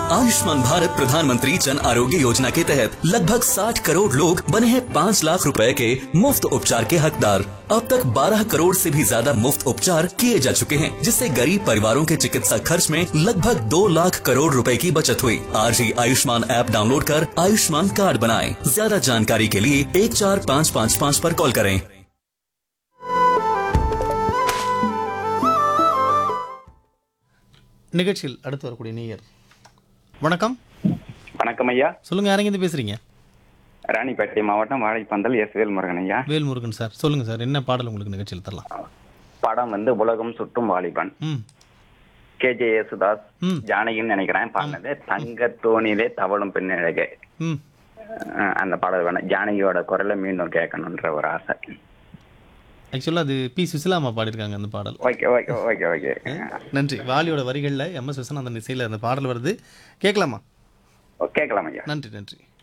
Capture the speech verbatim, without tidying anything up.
आयुष्मान भारत प्रधानमंत्री जन आरोग्य योजना के तहत लगभग साठ करोड़ लोग बने हैं पाँच लाख रुपए के मुफ्त उपचार के हकदार। अब तक बारह करोड़ से भी ज्यादा मुफ्त उपचार किए जा चुके हैं, जिससे गरीब परिवारों के चिकित्सा खर्च में लगभग दो लाख करोड़ रुपए की बचत हुई। आज ही आयुष्मान ऐप डाउनलोड कर आयुष्मान कार्ड बनाएं। ज्यादा जानकारी के लिए एक चार पाँच पाँच पाँच पर कॉल करें। நிகழ்ச்சியில் அடுத்து வரக்கூடிய நேயர். வணக்கம். வணக்கம் ஐயா. சொல்லுங்க, யாரெங்கிருந்து பேசுறீங்க? ராணிப்பேட்டை மாவட்டம் வாழைப்பந்தல் எஸ் வேல்முருகன் ஐயா. வேல்முருகன் சார், சொல்லுங்க சார், என்ன பாடல் உங்களுக்கு நிகழ்ச்சியில் தரலாம்? படம் வந்து உலகம் சுற்றும் வாலிபன். ம் கே ஜே யேசுதாஸ் ம் ஜானகின்னு நினைக்கிறேன் பாடினது. தங்க தோணிலே தவளும் பெண்ணழகே, ம் அந்த பாடல் வேணும். ஜானகியோட குரலை மீண்டும் கேட்கணுன்ற ஒரு ஆசை. ஆக்சுவலாக அது பி சுசிலாமா பாடியிருக்காங்க அந்த பாடல். ஓகே ஓகே ஓகே ஓகே நன்றி. வாலியோட வரிகளில் எம் எஸ் விஸ்வநாதன் இசையில் அந்த பாடல் வருது, கேட்கலாமா? கேட்கலாம் ஐயா. நன்றி நன்றி.